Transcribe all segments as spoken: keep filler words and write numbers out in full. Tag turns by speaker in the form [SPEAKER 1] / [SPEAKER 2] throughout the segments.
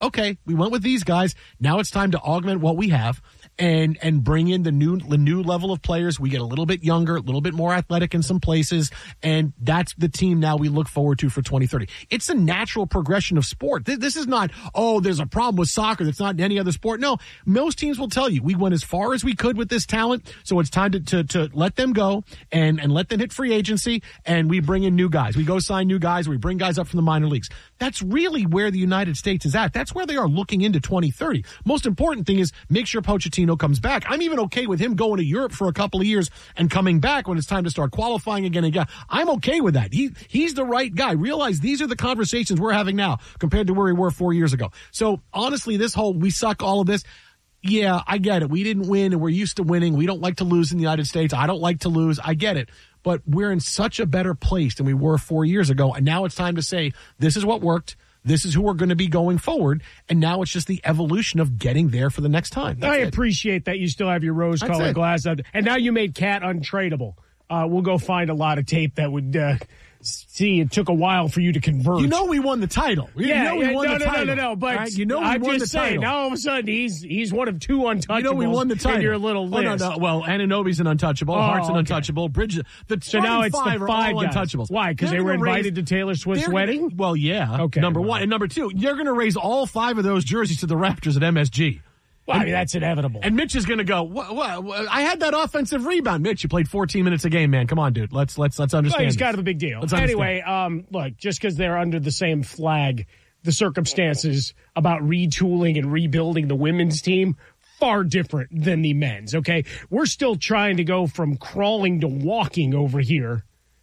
[SPEAKER 1] okay, we went with these guys. Now it's time to augment what we have and and bring in the new the new level of players. We get a little bit younger, a little bit more athletic in some places, and that's the team now we look forward to for twenty thirty. It's a natural progression of sport. This, this is not, oh, there's a problem with soccer that's not in any other sport. No, most teams will tell you we went as far as we could with this talent, so it's time to to, to let them go and, and let them hit free agency, and we bring in new guys. We go sign new guys. We bring guys up from the minor leagues. That's really where the United States is at. That's where they are looking into twenty thirty. Most important thing is make sure Pochettino comes back. I'm even okay with him going to Europe for a couple of years and coming back when it's time to start qualifying again. And again. I'm okay with that. He He's the right guy. Realize these are the conversations we're having now compared to where we were four years ago. So honestly, this whole we suck, all of this, yeah, I get it. We didn't win and we're used to winning. We don't like to lose in the United States. I don't like to lose. I get it. But we're in such a better place than we were four years ago. And now it's time to say, this is what worked. This is who we're going to be going forward. And now it's just the evolution of getting there for the next time. That's
[SPEAKER 2] I
[SPEAKER 1] it.
[SPEAKER 2] appreciate that you still have your rose-colored glasses. And now you made Cat untradeable. Uh, we'll go find a lot of tape that would uh, see it took a while for you to convert.
[SPEAKER 1] You know we won the title. You
[SPEAKER 2] yeah,
[SPEAKER 1] know we
[SPEAKER 2] yeah,
[SPEAKER 1] won
[SPEAKER 2] no,
[SPEAKER 1] the
[SPEAKER 2] no,
[SPEAKER 1] title.
[SPEAKER 2] no, no, no. But
[SPEAKER 1] right? You know we
[SPEAKER 2] I'm
[SPEAKER 1] won
[SPEAKER 2] just
[SPEAKER 1] the
[SPEAKER 2] saying,
[SPEAKER 1] title.
[SPEAKER 2] now all of a sudden he's he's one of two untouchables.
[SPEAKER 1] You know we won the title.
[SPEAKER 2] In your little list.
[SPEAKER 1] Oh, no, no. Well, Anunoby's an untouchable.
[SPEAKER 2] Oh,
[SPEAKER 1] Hart's an
[SPEAKER 2] okay.
[SPEAKER 1] untouchable. Bridge. The
[SPEAKER 2] so now it's
[SPEAKER 1] five
[SPEAKER 2] the five
[SPEAKER 1] are all
[SPEAKER 2] guys.
[SPEAKER 1] untouchables.
[SPEAKER 2] Why? Because they
[SPEAKER 1] They're
[SPEAKER 2] were
[SPEAKER 1] gonna
[SPEAKER 2] invited
[SPEAKER 1] raise,
[SPEAKER 2] to Taylor Swift's wedding?
[SPEAKER 1] Gonna, well, yeah.
[SPEAKER 2] Okay.
[SPEAKER 1] Number
[SPEAKER 2] well.
[SPEAKER 1] one. And number two, you're going to raise all five of those jerseys to the Raptors at M S G.
[SPEAKER 2] Well, I mean, that's inevitable.
[SPEAKER 1] And Mitch is going to go, what, what, I had that offensive rebound. Mitch, you played fourteen minutes a game, man. Come on, dude. Let's let's let's understand.
[SPEAKER 2] Well, he's
[SPEAKER 1] this.
[SPEAKER 2] kind of a big deal.
[SPEAKER 1] Let's
[SPEAKER 2] anyway, um, look, just because they're under the same flag, the circumstances about retooling and rebuilding the women's team, far different than the men's, okay? We're still trying to go from crawling to walking over here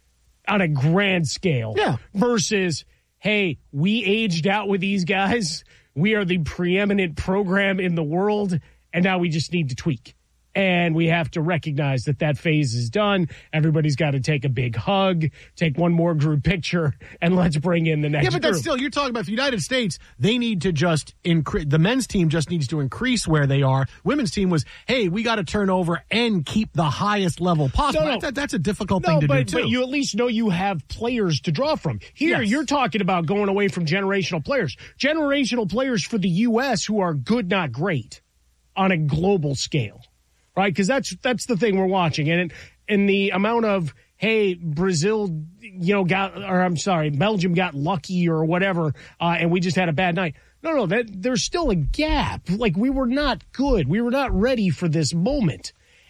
[SPEAKER 2] on a grand scale.
[SPEAKER 1] Yeah.
[SPEAKER 2] Versus, hey, we aged out with these guys. We are the preeminent program in the world, and now we just need to tweak. And we have to recognize that that phase is done. Everybody's got to take a big hug, take one more group picture, and let's bring in the next
[SPEAKER 1] Yeah, but
[SPEAKER 2] group.
[SPEAKER 1] that's still, you're talking about the United States, they need to just increase, the men's team just needs to increase where they are. Women's team was, hey, we got to turn over and keep the highest level possible.
[SPEAKER 2] No, no.
[SPEAKER 1] That, that's a difficult
[SPEAKER 2] no,
[SPEAKER 1] thing to
[SPEAKER 2] but,
[SPEAKER 1] do, too.
[SPEAKER 2] but you at least know you have players to draw from. Here,
[SPEAKER 1] Yes.
[SPEAKER 2] you're talking about going away from generational players. Generational players for the U S who are good, not great, on a global scale. Right, because that's that's the thing we're watching, and and the amount of hey Brazil, you know, got or I'm sorry, Belgium got lucky or whatever, uh, and we just had a bad night. No, no, that there's still a gap. Like we were not good, we were not ready for this moment,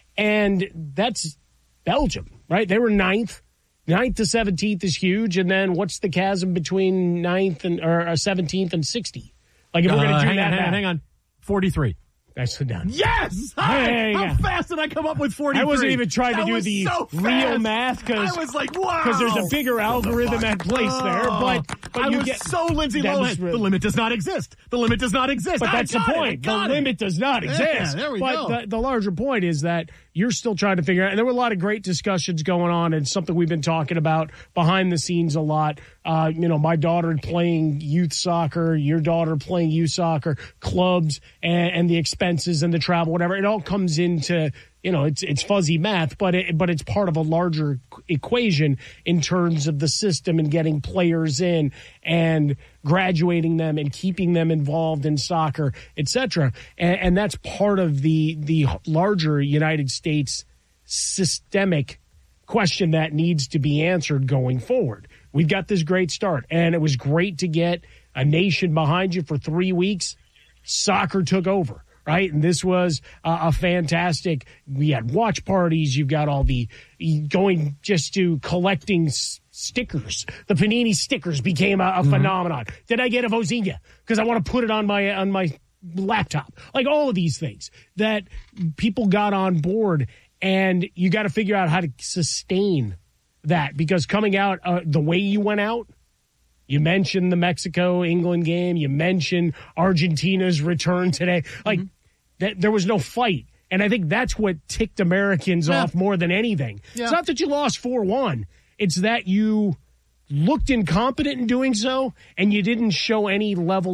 [SPEAKER 2] and that's Belgium, right? They were ninth. Ninth to seventeenth is huge, and then what's the chasm between ninth and or seventeenth and sixty? Like if we're going to
[SPEAKER 1] Uh,
[SPEAKER 2] do
[SPEAKER 1] hang
[SPEAKER 2] that,
[SPEAKER 1] on, hang
[SPEAKER 2] math.
[SPEAKER 1] on, hang on, forty-three.
[SPEAKER 2] That's done.
[SPEAKER 1] Yes!
[SPEAKER 2] Hey,
[SPEAKER 1] How
[SPEAKER 2] yeah.
[SPEAKER 1] fast did I come up with forty-three?
[SPEAKER 2] I wasn't even trying to
[SPEAKER 1] That
[SPEAKER 2] do
[SPEAKER 1] was
[SPEAKER 2] the
[SPEAKER 1] so
[SPEAKER 2] real
[SPEAKER 1] fast.
[SPEAKER 2] math because
[SPEAKER 1] I was like, wow.
[SPEAKER 2] Because there's a bigger algorithm at place there. But, but
[SPEAKER 1] I
[SPEAKER 2] you
[SPEAKER 1] was
[SPEAKER 2] get
[SPEAKER 1] so Lindsay
[SPEAKER 2] that was
[SPEAKER 1] Lohan.
[SPEAKER 2] really-
[SPEAKER 1] The limit does not exist. The limit does not exist.
[SPEAKER 2] But
[SPEAKER 1] I
[SPEAKER 2] that's the
[SPEAKER 1] got it. I
[SPEAKER 2] point. The
[SPEAKER 1] got it.
[SPEAKER 2] limit does not
[SPEAKER 1] Yeah,
[SPEAKER 2] exist.
[SPEAKER 1] there we
[SPEAKER 2] but
[SPEAKER 1] go.
[SPEAKER 2] The, the larger point is that you're still trying to figure out, and there were a lot of great discussions going on, and something we've been talking about behind the scenes a lot. Uh, you know, my daughter playing youth soccer, your daughter playing youth soccer, clubs, and, and the expenses and the travel, whatever. It all comes into, you know, it's it's fuzzy math, but it, but it's part of a larger equation in terms of the system and getting players in and graduating them and keeping them involved in soccer, et cetera. And, and that's part of the the larger United States systemic question that needs to be answered going forward. We've got this great start, and it was great to get a nation behind you for three weeks. Soccer took over. Right. And this was uh, a fantastic, we had watch parties. You've got all the going just to collecting s- stickers. The Panini stickers became a, a mm-hmm. phenomenon. Did I get a Vozinha? Because I want to put it on my, on my laptop. Like all of these things that people got on board, and you got to figure out how to sustain that, because coming out uh, the way you went out, you mentioned the Mexico-England game. You mentioned Argentina's return today. Like, mm-hmm. th- there was no fight. And I think that's what ticked Americans yeah. off more than anything. Yeah. It's not that you lost four one. It's that you looked incompetent in doing so, and you didn't show any level of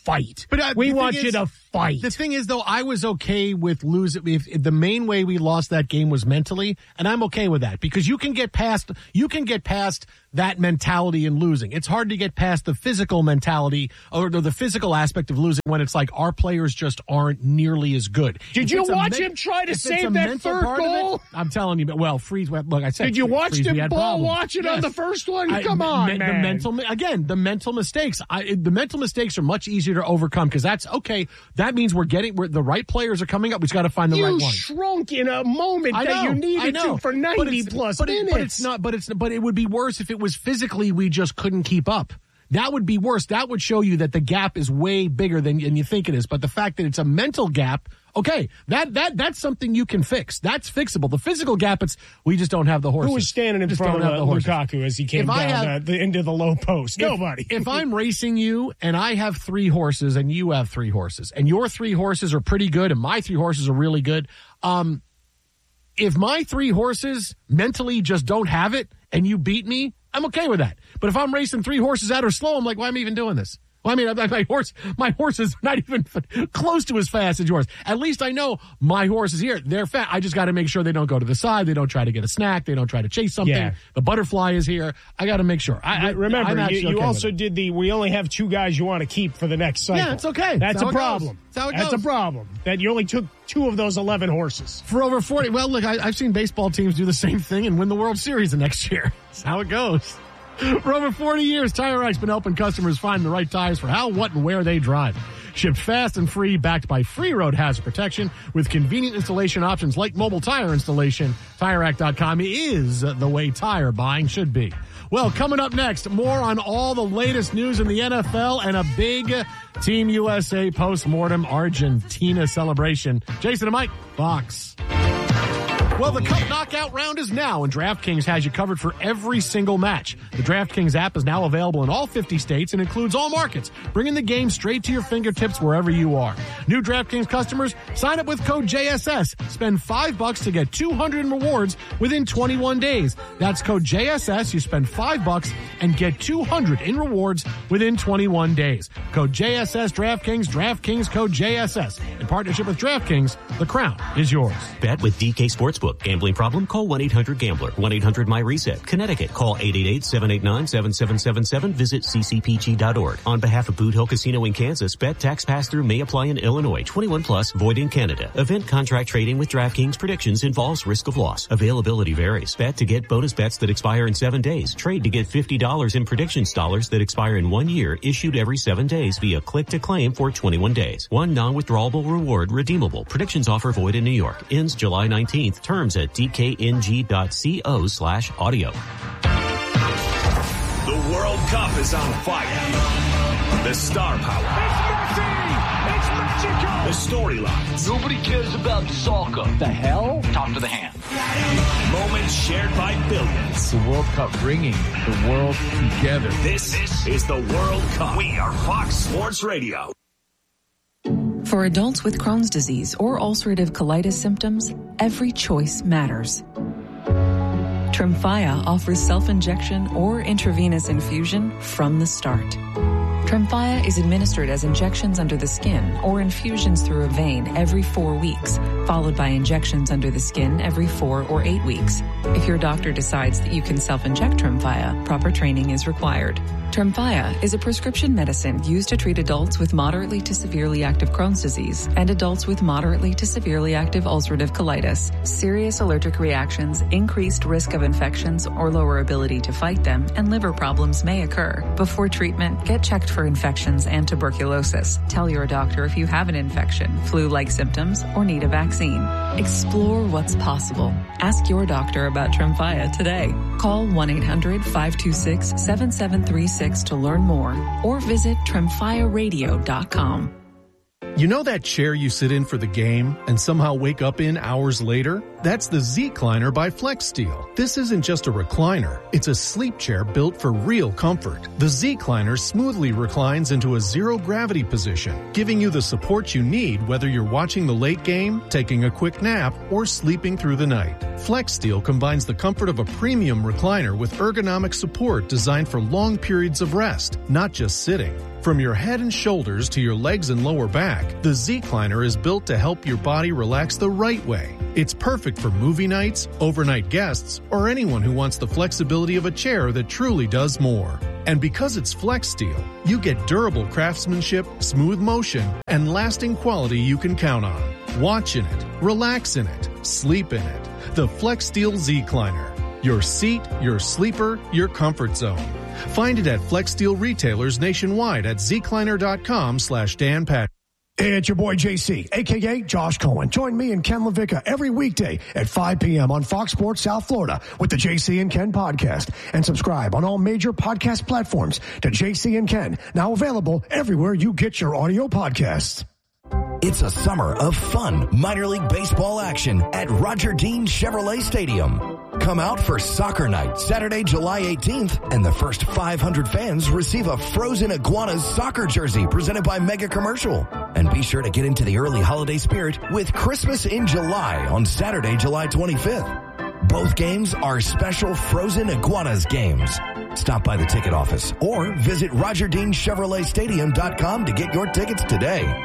[SPEAKER 2] fight.
[SPEAKER 1] But, uh,
[SPEAKER 2] we
[SPEAKER 1] the
[SPEAKER 2] want
[SPEAKER 1] thing
[SPEAKER 2] you
[SPEAKER 1] is-
[SPEAKER 2] to fight.
[SPEAKER 1] The thing is, though, I was okay with losing. If, if the main way we lost that game was mentally, and I'm okay with that because you can get past you can get past that mentality in losing. It's hard to get past the physical mentality or the, the physical aspect of losing when it's like our players just aren't nearly as good.
[SPEAKER 2] Did
[SPEAKER 1] If
[SPEAKER 2] you
[SPEAKER 1] it's a
[SPEAKER 2] watch
[SPEAKER 1] men-
[SPEAKER 2] him try to
[SPEAKER 1] if it's a
[SPEAKER 2] save that
[SPEAKER 1] mental
[SPEAKER 2] third
[SPEAKER 1] part of it,
[SPEAKER 2] goal?
[SPEAKER 1] I'm telling you, but well, Freeze. Look, I said.
[SPEAKER 2] Did you
[SPEAKER 1] Freeze,
[SPEAKER 2] watch
[SPEAKER 1] Freeze, we
[SPEAKER 2] him
[SPEAKER 1] had
[SPEAKER 2] ball
[SPEAKER 1] problems.
[SPEAKER 2] watch it on
[SPEAKER 1] Yes.
[SPEAKER 2] the first one?
[SPEAKER 1] I-
[SPEAKER 2] Come on,
[SPEAKER 1] me-
[SPEAKER 2] man.
[SPEAKER 1] The mental again, the mental mistakes. I, the mental mistakes are much easier to overcome because that's okay. That means we're getting we're, the right players are coming up. We just got to find the
[SPEAKER 2] you
[SPEAKER 1] right one.
[SPEAKER 2] shrunk in a moment
[SPEAKER 1] I
[SPEAKER 2] that
[SPEAKER 1] know,
[SPEAKER 2] you
[SPEAKER 1] I
[SPEAKER 2] needed
[SPEAKER 1] know.
[SPEAKER 2] to for
[SPEAKER 1] But
[SPEAKER 2] ninety
[SPEAKER 1] it's-
[SPEAKER 2] plus
[SPEAKER 1] but it-
[SPEAKER 2] minutes.
[SPEAKER 1] But it's not. But it's. But it would be worse if it was physically we just couldn't keep up. That would be worse. That would show you that the gap is way bigger than, than you think it is. But the fact that it's a mental gap, okay, that that that's something you can fix. That's fixable. The physical gap, it's we just don't have the horses.
[SPEAKER 2] Who was standing in
[SPEAKER 1] Just
[SPEAKER 2] front
[SPEAKER 1] don't
[SPEAKER 2] of
[SPEAKER 1] have
[SPEAKER 2] uh,
[SPEAKER 1] the horses.
[SPEAKER 2] Lukaku as he came
[SPEAKER 1] If I
[SPEAKER 2] down
[SPEAKER 1] have-
[SPEAKER 2] uh, the, into the low post?
[SPEAKER 1] If-
[SPEAKER 2] Nobody.
[SPEAKER 1] If I'm racing you and I have three horses and you have three horses and your three horses are pretty good and my three horses are really good, um, if my three horses mentally just don't have it and you beat me, I'm okay with that. But if I'm racing three horses that are slow, I'm like, why am I even doing this? Well, I mean, my horse, my horse is not even close to as fast as yours. At least I know my horse is here. They're fast. I just got to make sure they don't go to the side. They don't try to get a snack. They don't try to chase something.
[SPEAKER 2] Yeah.
[SPEAKER 1] The butterfly is here. I got to make sure. I, I
[SPEAKER 2] Remember,
[SPEAKER 1] I'm
[SPEAKER 2] you,
[SPEAKER 1] actually
[SPEAKER 2] you
[SPEAKER 1] okay with
[SPEAKER 2] also
[SPEAKER 1] it.
[SPEAKER 2] did the we only have two guys you want to keep for the next cycle.
[SPEAKER 1] Yeah, it's okay.
[SPEAKER 2] That's
[SPEAKER 1] That's how
[SPEAKER 2] a
[SPEAKER 1] it goes.
[SPEAKER 2] problem.
[SPEAKER 1] That's how it
[SPEAKER 2] That's
[SPEAKER 1] goes.
[SPEAKER 2] a problem. That you only took two of those eleven horses.
[SPEAKER 1] For over forty. Well, look, I, I've seen baseball teams do the same thing and win the World Series the next year. That's how it goes. For over forty years, Tire Rack's been helping customers find the right tires for how, what, and where they drive. Shipped fast and free, backed by free road hazard protection with convenient installation options like mobile tire installation. Tire Rack dot com is the way tire buying should be. Well, coming up next, more on all the latest news in the N F L and a big Team U S A post-mortem Argentina celebration. Jason and Mike, Fox. Well, the Cup knockout round is now, and DraftKings has you covered for every single match. The DraftKings app is now available in all fifty states and includes all markets, bringing the game straight to your fingertips wherever you are. New DraftKings customers, sign up with code J S S. Spend five bucks to get two hundred in rewards within twenty-one days. That's code J S S. You spend five bucks and get two hundred in rewards within twenty-one days. Code J S S DraftKings, DraftKings code J S S. In partnership with DraftKings, the crown is yours.
[SPEAKER 3] Bet with D K Sportsbook. Gambling problem? Call one eight hundred gambler. one eight hundred my reset. Connecticut. Call eight eight eight, seven eight nine, seven seven seven seven. Visit c c p g dot org. On behalf of Boot Hill Casino in Kansas, bet tax pass-through may apply in Illinois. twenty-one plus, void in Canada. Event contract trading with DraftKings predictions involves risk of loss. Availability varies. Bet to get bonus bets that expire in seven days. Trade to get fifty dollars in predictions dollars that expire in one year, issued every seven days via click to claim for twenty-one days. One non-withdrawable reward redeemable. Predictions offer void in New York. Ends July nineteenth. Terms at d k n g dot co slash audio.
[SPEAKER 4] The World Cup is on fire. The star power.
[SPEAKER 5] It's Messi! It's Mexico!
[SPEAKER 4] The storylines.
[SPEAKER 5] Nobody cares about soccer. The hell? Talk to the hand.
[SPEAKER 4] Moments shared by billions.
[SPEAKER 6] The World Cup bringing the world together.
[SPEAKER 4] This, this is the World Cup. We are Fox Sports Radio.
[SPEAKER 7] For adults with Crohn's disease or ulcerative colitis symptoms, every choice matters. Tremfya offers self-injection or intravenous infusion from the start. Tremfya is administered as injections under the skin or infusions through a vein every four weeks, followed by injections under the skin every four or eight weeks. If your doctor decides that you can self-inject Tremfya, proper training is required. Tremfya is a prescription medicine used to treat adults with moderately to severely active Crohn's disease and adults with moderately to severely active ulcerative colitis. Serious allergic reactions, increased risk of infections or lower ability to fight them, and liver problems may occur. Before treatment, get checked for infections and tuberculosis. Tell your doctor if you have an infection, flu-like symptoms, or need a vaccine. Explore what's possible. Ask your doctor about Tremfya today. Call one eight hundred, five two six, seven seven three six to learn more or visit tremfya radio dot com.
[SPEAKER 8] You know that chair you sit in for the game and somehow wake up in hours later? That's the Z-Cliner by FlexSteel. This isn't just a recliner. It's a sleep chair built for real comfort. The Z-Cliner smoothly reclines into a zero-gravity position, giving you the support you need whether you're watching the late game, taking a quick nap, or sleeping through the night. FlexSteel combines the comfort of a premium recliner with ergonomic support designed for long periods of rest, not just sitting. From your head and shoulders to your legs and lower back, the Z-Cliner is built to help your body relax the right way. It's perfect for movie nights, overnight guests, or anyone who wants the flexibility of a chair that truly does more. And because it's Flex Steel, you get durable craftsmanship, smooth motion, and lasting quality you can count on. Watch in it, relax in it, sleep in it. The Flex Steel Z-Cliner. Your seat, your sleeper, your comfort zone. Find it at Flex Steel retailers nationwide at zcliner.com slash Dan Pat.
[SPEAKER 9] Hey, it's your boy J C, a k a. Josh Cohen. Join me and Ken LaVicka every weekday at five p.m. on Fox Sports South Florida with the J C and Ken podcast. And subscribe on all major podcast platforms to J C and Ken, now available everywhere you get your audio podcasts.
[SPEAKER 10] It's a summer of fun minor league baseball action at Roger Dean Chevrolet Stadium. Come out for Soccer Night, Saturday, July eighteenth, and the first five hundred fans receive a Frozen Iguanas soccer jersey presented by Mega Commercial. And be sure to get into the early holiday spirit with Christmas in July on Saturday, July twenty-fifth. Both games are special Frozen Iguanas games. Stop by the ticket office or visit roger dean chevrolet stadium dot com to get your tickets today.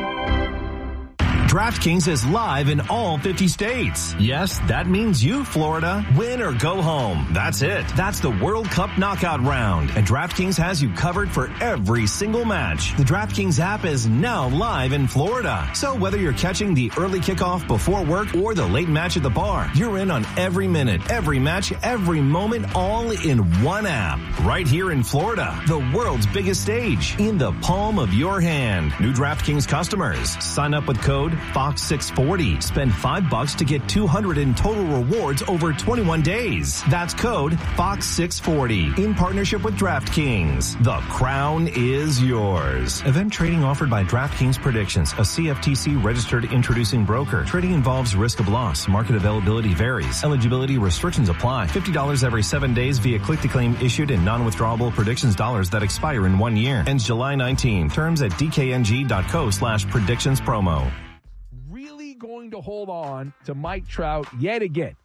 [SPEAKER 11] DraftKings is live in all fifty states. Yes, that means you, Florida. Win or go home. That's it. That's the World Cup knockout round. And DraftKings has you covered for every single match. The DraftKings app is now live in Florida. So whether you're catching the early kickoff before work or the late match at the bar, you're in on every minute, every match, every moment, all in one app. Right here in Florida, the world's biggest stage, in the palm of your hand. New DraftKings customers, sign up with code Fox six forty. Spend five bucks to get two hundred in total rewards over twenty-one days. That's code Fox six forty. In partnership with DraftKings. The crown is yours. Event trading offered by DraftKings Predictions, a C F T C registered introducing broker. Trading involves risk of loss. Market availability varies. Eligibility restrictions apply. fifty dollars every seven days via click-to-claim issued in non-withdrawable predictions dollars that expire in one year. Ends July nineteenth. Terms at dkng.co slash predictions promo.
[SPEAKER 6] Going to hold on to Mike Trout yet again.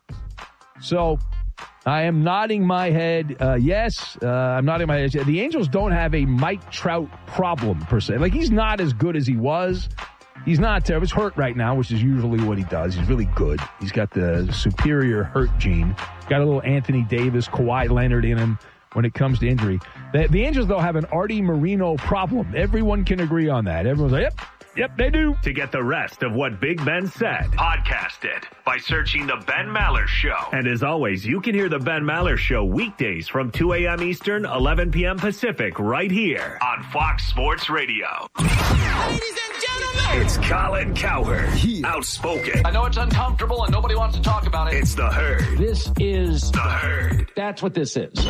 [SPEAKER 6] So I am nodding my head. Uh, yes, uh, I'm nodding my head. The Angels don't have a Mike Trout problem per se. Like, he's not as good as he was. He's not terrible. He's hurt right now, which is usually what he does. He's really good. He's got the superior hurt gene. Got a little Anthony Davis, Kawhi Leonard in him when it comes to injury. The, the Angels, though, have an Artie Moreno problem. Everyone can agree on that. Everyone's like, yep. Yep, they do.
[SPEAKER 4] To get the rest of what Big Ben said, podcast it by searching The Ben Maller Show. And as always, you can hear The Ben Maller Show weekdays from two a.m. Eastern, eleven p.m. Pacific, right here on Fox Sports Radio.
[SPEAKER 12] Ladies and gentlemen,
[SPEAKER 4] it's Colin Cowherd, outspoken.
[SPEAKER 5] I know it's uncomfortable and nobody wants to talk about it.
[SPEAKER 4] It's The Herd.
[SPEAKER 5] This is
[SPEAKER 4] The Herd.
[SPEAKER 5] That's what this is.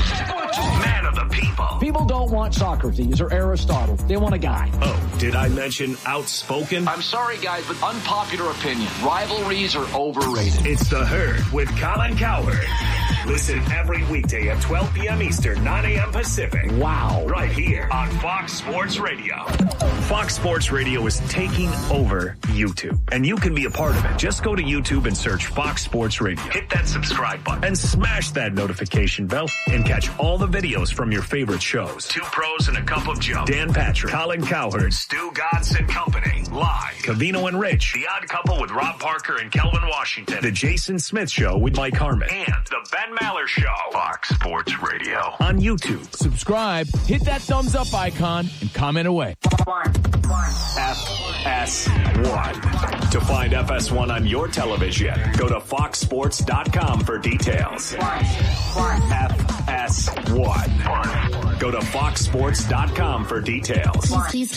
[SPEAKER 4] Man of the people.
[SPEAKER 5] People don't want Socrates or Aristotle. They want a guy.
[SPEAKER 4] Oh, did I mention outspoken?
[SPEAKER 5] I'm sorry, guys, but unpopular opinion. Rivalries are overrated.
[SPEAKER 4] It's The Herd with Colin Cowherd. Listen every weekday at twelve p.m. Eastern, nine a.m. Pacific.
[SPEAKER 5] Wow.
[SPEAKER 4] Right here on Fox Sports Radio. Fox Sports Radio is taking over YouTube, and you can be a part of it. Just go to YouTube and search Fox Sports Radio. Hit that subscribe button and smash that notification bell and catch all the videos from your favorite shows. Two Pros and a Cup of Joe. Dan Patrick, Colin Cowherd, Stu Gatz and Company. Live. Covino and Rich. The Odd Couple with Rob Parker and Kelvin Washington. The Jason Smith Show with Mike Harmon. And The Ben Maller Show. Fox Sports Radio. On YouTube.
[SPEAKER 6] Subscribe, hit that thumbs up icon, and comment away.
[SPEAKER 4] F S one. To find F S one on your television, go to fox sports dot com for details. F S one. Go to fox sports dot com for details.